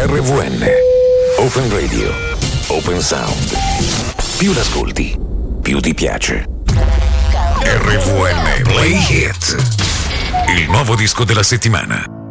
RVN. Open Radio. Open Sound. Più l'ascolti, più ti piace. RVN Play Hit. Il nuovo disco della settimana.